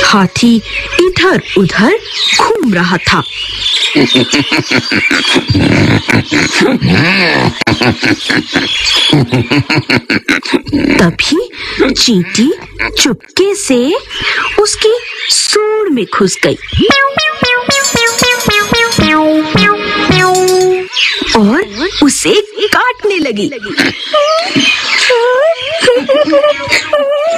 हाथी इधर उधर घूम रहा था। तभी चींटी चुपके से उसकी सूंड में घुस गई और उसे काटने लगी।